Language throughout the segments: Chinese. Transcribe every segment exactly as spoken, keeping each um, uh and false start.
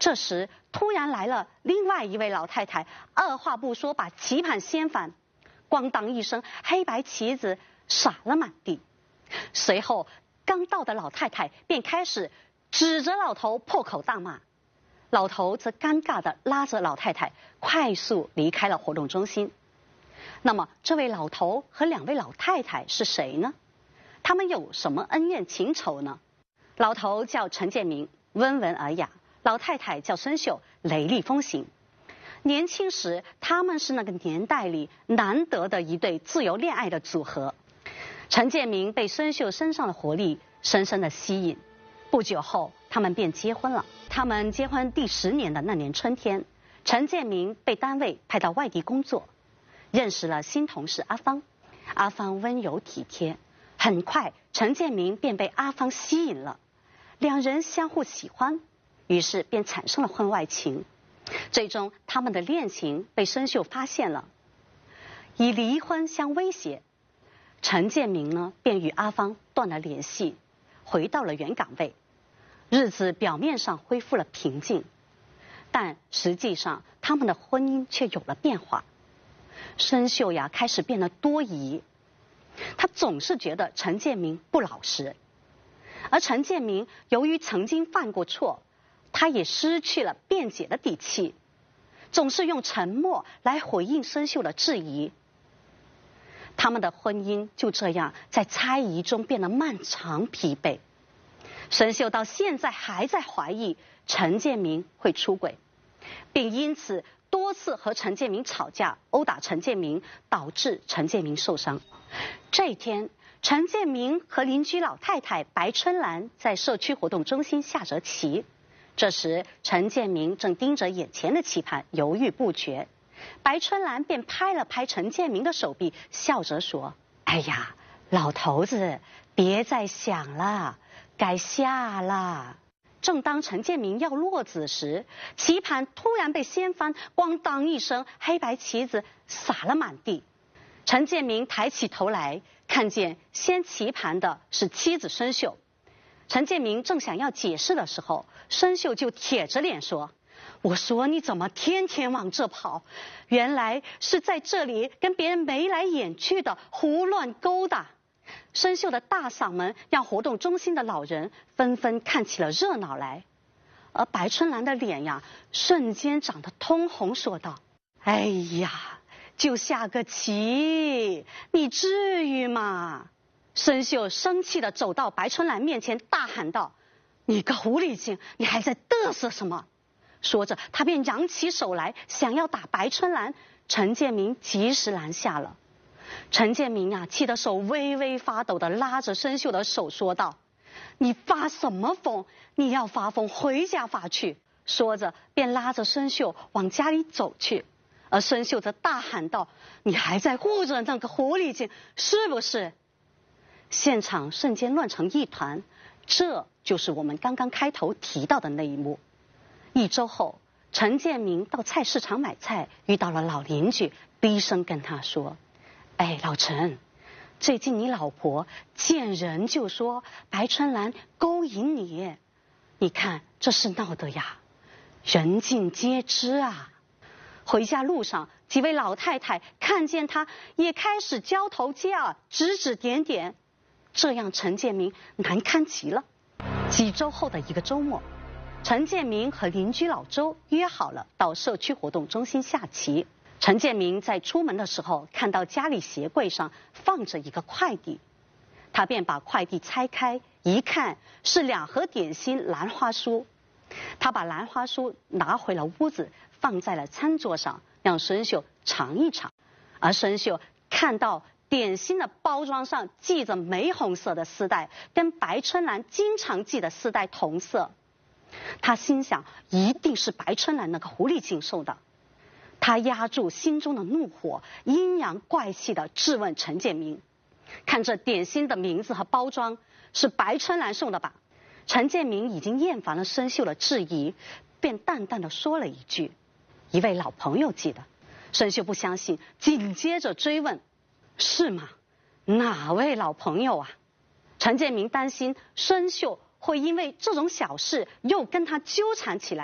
这时突然来了另外一位老太太，二话不说把棋盘掀翻，咣当一声，黑白棋子洒了满地。随后刚到的老太太便开始指着老头破口大骂，老头则尴尬地拉着老太太快速离开了活动中心。那么这位老头和两位老太太是谁呢？他们有什么恩怨情仇呢？老头叫陈建明，温文尔雅；老太太叫孙秀，雷厉风行。年轻时他们是那个年代里难得的一对自由恋爱的组合。陈建明被孙秀身上的活力深深的吸引，不久后他们便结婚了。他们结婚第十年的那年春天，陈建明被单位派到外地工作，认识了新同事阿芳。阿芳温柔体贴，很快陈建明便被阿芳吸引了，两人相互喜欢，于是便产生了婚外情。最终他们的恋情被孙秀发现了，以离婚相威胁。陈建明呢便与阿芳断了联系，回到了原岗位。日子表面上恢复了平静，但实际上他们的婚姻却有了变化。孙秀呀开始变得多疑，她总是觉得陈建明不老实，而陈建明由于曾经犯过错，他也失去了辩解的底气，总是用沉默来回应孙秀的质疑。他们的婚姻就这样在猜疑中变得漫长疲惫。孙秀到现在还在怀疑陈建明会出轨，并因此多次和陈建明吵架，殴打陈建明，导致陈建明受伤。这一天，陈建明和邻居老太太白春兰在社区活动中心下着棋。这时陈建明正盯着眼前的棋盘犹豫不决，白春兰便拍了拍陈建明的手臂，笑着说：哎呀，老头子别再想了，该下了。正当陈建明要落子时，棋盘突然被掀翻，咣当一声，黑白棋子洒了满地。陈建明抬起头来，看见掀棋盘的是妻子孙秀。陈建明正想要解释的时候，孙秀就铁着脸说：我说你怎么天天往这跑？原来是在这里跟别人眉来眼去的胡乱勾搭。孙秀的大嗓门让活动中心的老人纷纷看起了热闹来，而白春兰的脸呀瞬间长得通红，说道：哎呀，就下个棋，你至于吗？孙秀生气地走到白春兰面前，大喊道：你个狐狸精，你还在嘚瑟什么？说着他便扬起手来想要打白春兰，陈建明及时拦下了。陈建明啊气得手微微发抖地拉着孙秀的手说道：你发什么疯？你要发疯回家发去。说着便拉着孙秀往家里走去，而孙秀则大喊道：你还在护着那个狐狸精是不是？现场瞬间乱成一团，这就是我们刚刚开头提到的那一幕。一周后，陈建明到菜市场买菜，遇到了老邻居，低声跟他说：哎，老陈，最近你老婆见人就说白春兰勾引你，你看这是闹的呀，人尽皆知啊。回家路上，几位老太太看见他也开始交头接耳，指指点点，这让陈建明难堪极了。几周后的一个周末，陈建明和邻居老周约好了到社区活动中心下棋。陈建明在出门的时候看到家里鞋柜上放着一个快递，他便把快递拆开，一看是两盒点心兰花酥。他把兰花酥拿回了屋子，放在了餐桌上，让孙秀尝一尝。而孙秀看到点心的包装上系着玫红色的丝带，跟白春兰经常系的丝带同色，他心想一定是白春兰那个狐狸精送的。他压住心中的怒火，阴阳怪气地质问陈建明：看这点心的名字和包装，是白春兰送的吧？陈建明已经厌烦了孙秀的质疑，便淡淡地说了一句：一位老朋友寄的。孙秀不相信，紧接着追问：是吗？哪位老朋友啊？陈建明担心孙秀会因为这种小事又跟他纠缠起来，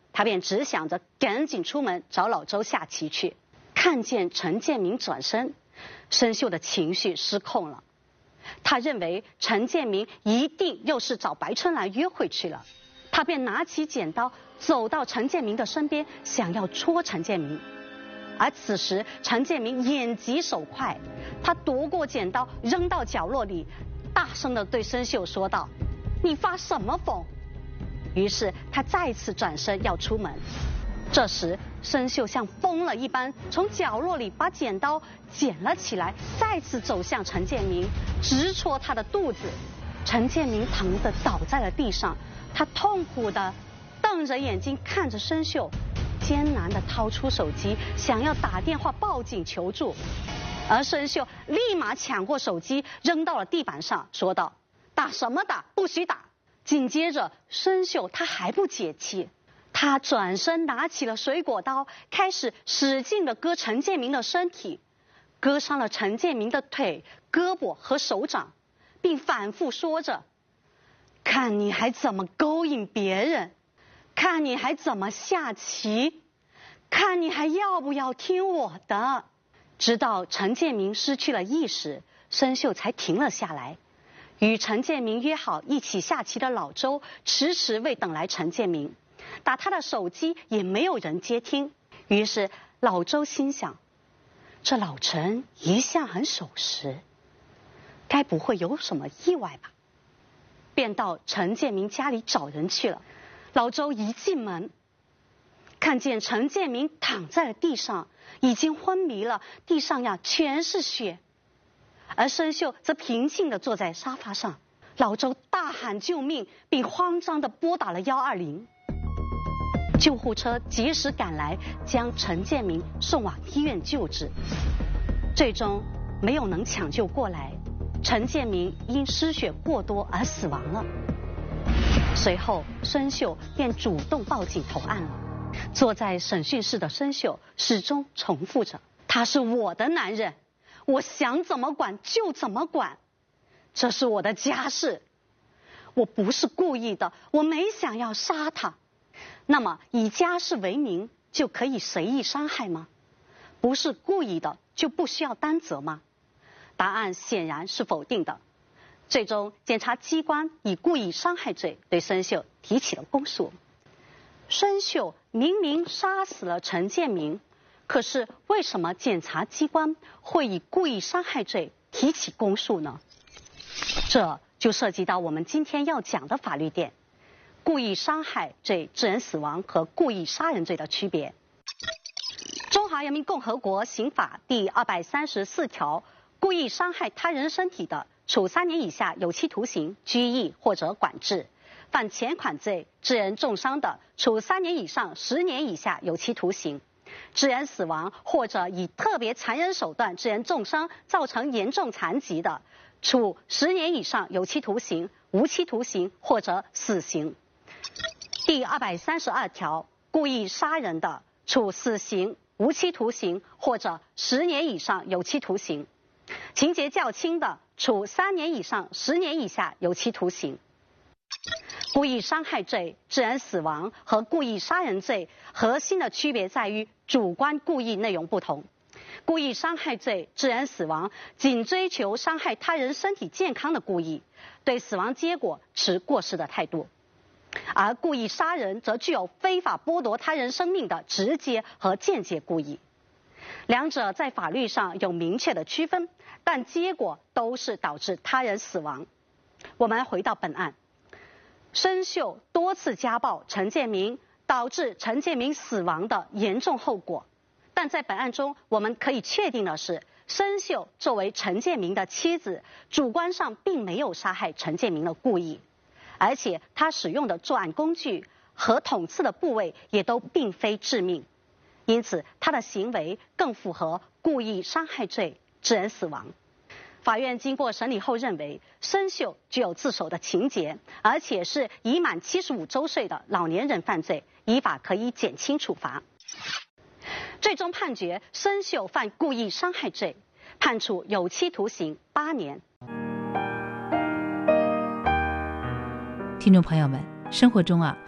他便只想着赶紧出门找老周下棋去。看见陈建明转身，申秀的情绪失控了。他认为陈建明一定又是找白春兰约会去了，他便拿起剪刀走到陈建明的身边，想要戳陈建明。而此时陈建明眼疾手快，他夺过剪刀扔到角落里，大声地对申秀说道：“你发什么疯？”于是他再次转身要出门。这时申秀像疯了一般，从角落里把剪刀捡了起来，再次走向陈建明，直戳他的肚子。陈建明疼得倒在了地上，他痛苦地瞪着眼睛看着申秀，艰难地掏出手机，想要打电话报警求助。而申秀立马抢过手机扔到了地板上，说道：“打什么打，不许打！”紧接着申秀他还不解气，他转身拿起了水果刀，开始使劲地割陈建明的身体，割伤了陈建明的腿、胳膊和手掌，并反复说着：“看你还怎么勾引别人，看你还怎么下棋，看你还要不要听我的。”直到陈建明失去了意识，申秀才停了下来。与陈建明约好一起下棋的老周迟迟未等来陈建明，打他的手机也没有人接听。于是老周心想，这老陈一向很守时，该不会有什么意外吧，便到陈建明家里找人去了。老周一进门，看见陈建明躺在了地上，已经昏迷了，地上呀全是血。而申秀则平静地坐在沙发上。老周大喊救命，并慌张地拨打了一二零。救护车及时赶来，将陈建明送往医院救治，最终没有能抢救过来，陈建明因失血过多而死亡了。随后申秀便主动报警投案了。坐在审讯室的申秀始终重复着：“他是我的男人，我想怎么管就怎么管，这是我的家事，我不是故意的，我没想要杀他。”那么以家事为名就可以随意伤害吗？不是故意的就不需要担责吗？答案显然是否定的。最终检察机关以故意伤害罪对申秀提起了公诉。申秀明明杀死了陈建明，可是为什么检察机关会以故意伤害罪提起公诉呢？这就涉及到我们今天要讲的法律点：故意伤害罪致人死亡和故意杀人罪的区别。中华人民共和国刑法第二百三十四条，故意伤害他人身体的，处三年以下有期徒刑、拘役或者管制；犯前款罪致人重伤的，处三年以上十年以下有期徒刑；致人死亡或者以特别残忍手段致人重伤，造成严重残疾的，处十年以上有期徒刑、无期徒刑或者死刑。第二百三十二条，故意杀人的，处死刑、无期徒刑或者十年以上有期徒刑；情节较轻的，处三年以上十年以下有期徒刑。故意伤害罪致人死亡和故意杀人罪核心的区别在于主观故意内容不同。故意伤害罪致人死亡仅追求伤害他人身体健康的故意，对死亡结果持过失的态度；而故意杀人则具有非法剥夺他人生命的直接和间接故意。两者在法律上有明确的区分，但结果都是导致他人死亡。我们回到本案，申秀多次家暴陈建明，导致陈建明死亡的严重后果。但在本案中，我们可以确定的是，申秀作为陈建明的妻子，主观上并没有杀害陈建明的故意，而且他使用的作案工具和捅刺的部位也都并非致命，因此他的行为更符合故意伤害罪致人死亡。法院经过审理后认为，申秀具有自首的情节，而且是已满七十五周岁的老年人犯罪，依法可以减轻处罚。最终判决申秀犯故意伤害罪，判处有期徒刑八年。 听众朋友们，生活中啊，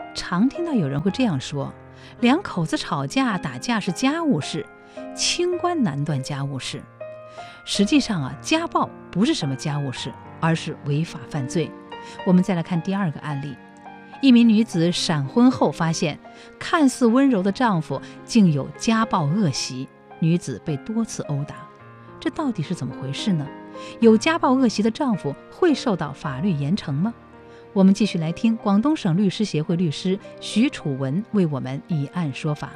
常听到有人会这样说，两口子吵架打架是家务事，清官难断家务事。实际上啊，家暴不是什么家务事，而是违法犯罪。我们再来看第二个案例，一名女子闪婚后发现，看似温柔的丈夫竟有家暴恶习，女子被多次殴打。这到底是怎么回事呢？有家暴恶习的丈夫会受到法律严惩吗？我们继续来听广东省律师协会律师徐楚文为我们以案说法。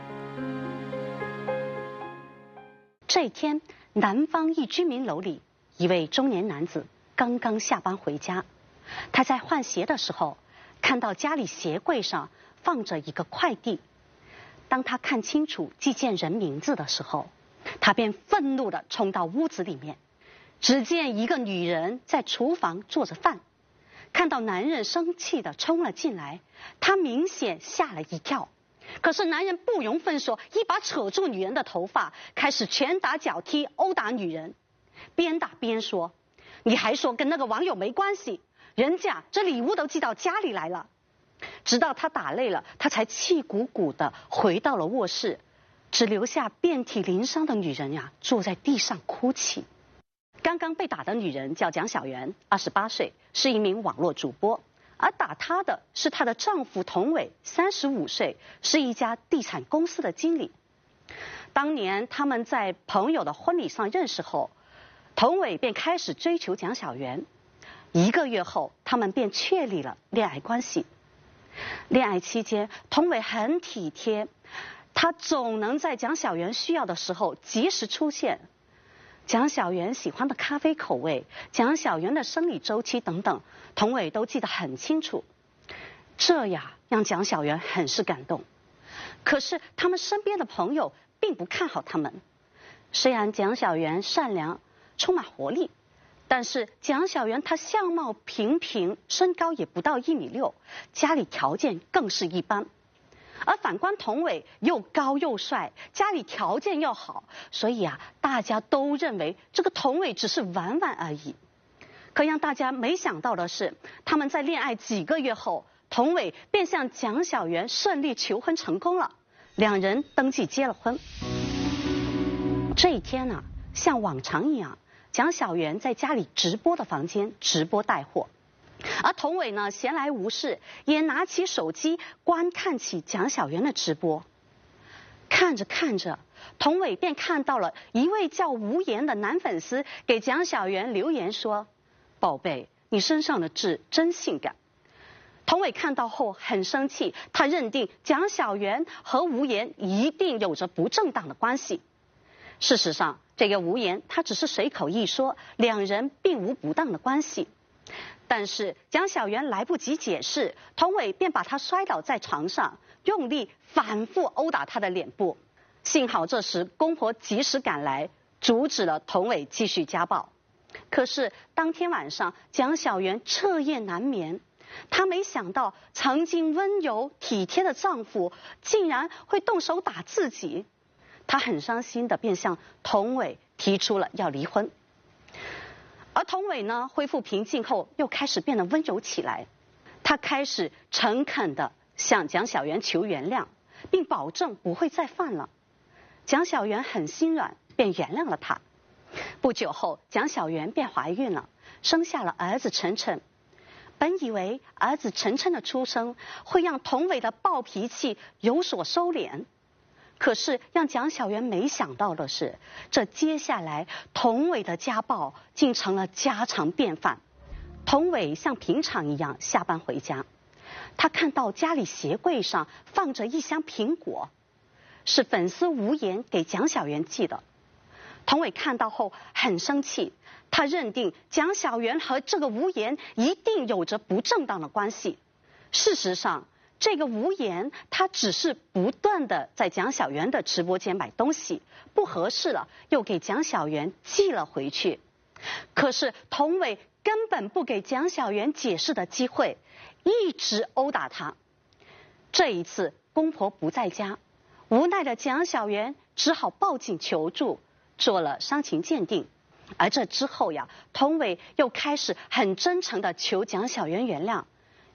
这一天，南方一居民楼里，一位中年男子刚刚下班回家，他在换鞋的时候，看到家里鞋柜上放着一个快递。当他看清楚寄件人名字的时候，他便愤怒地冲到屋子里面。只见一个女人在厨房做着饭，看到男人生气地冲了进来，他明显吓了一跳。可是男人不容分说，一把扯住女人的头发，开始拳打脚踢殴打女人，边打边说：“你还说跟那个网友没关系，人家这礼物都寄到家里来了。”直到他打累了，他才气鼓鼓地回到了卧室，只留下遍体鳞伤的女人呀，坐在地上哭泣。刚刚被打的女人叫蒋小媛，二十八岁，是一名网络主播，而打她的是她的丈夫童伟，三十五岁，是一家地产公司的经理。当年他们在朋友的婚礼上认识后，童伟便开始追求蒋小媛，一个月后他们便确立了恋爱关系。恋爱期间，童伟很体贴，他总能在蒋小媛需要的时候及时出现。蒋小媛喜欢的咖啡口味，蒋小媛的生理周期等等，童伟都记得很清楚。这呀，让蒋小媛很是感动。可是他们身边的朋友并不看好他们。虽然蒋小媛善良，充满活力，但是蒋小媛她相貌平平，身高也不到一米六，家里条件更是一般。而反观童伟又高又帅，家里条件又好，所以啊，大家都认为这个童伟只是玩玩而已。可让大家没想到的是，他们在恋爱几个月后，童伟便向蒋小媛顺利求婚成功了，两人登记结了婚。这一天呢、啊，像往常一样，蒋小媛在家里直播的房间直播带货。而童伟呢，闲来无事，也拿起手机观看起蒋小媛的直播。看着看着，童伟便看到了一位叫吴岩的男粉丝给蒋小媛留言说：“宝贝，你身上的痣真性感。”童伟看到后很生气，他认定蒋小媛和吴岩一定有着不正当的关系。事实上，这个吴岩他只是随口一说，两人并无不当的关系。但是蒋小媛来不及解释，童伟便把她摔倒在床上，用力反复殴打她的脸部。幸好这时公婆及时赶来，阻止了童伟继续家暴。可是当天晚上，蒋小媛彻夜难眠，她没想到曾经温柔体贴的丈夫竟然会动手打自己，她很伤心的便向童伟提出了要离婚。而童伟呢，恢复平静后又开始变得温柔起来，他开始诚恳地向蒋小媛求原谅，并保证不会再犯了。蒋小媛很心软，便原谅了他。不久后，蒋小媛便怀孕了，生下了儿子晨晨。本以为儿子晨晨的出生会让童伟的暴脾气有所收敛，可是让蒋小媛没想到的是，这接下来童伟的家暴竟成了家常便饭。童伟像平常一样下班回家，他看到家里鞋柜上放着一箱苹果，是粉丝吴岩给蒋小媛寄的。童伟看到后很生气，他认定蒋小媛和这个吴岩一定有着不正当的关系。事实上，这个吴岩他只是不断的在蒋小媛的直播间买东西，不合适了又给蒋小媛寄了回去。可是童伟根本不给蒋小媛解释的机会，一直殴打她。这一次公婆不在家，无奈的蒋小媛只好报警求助，做了伤情鉴定。而这之后呀，童伟又开始很真诚的求蒋小媛原谅，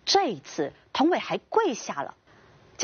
这一次，童伟还跪下了，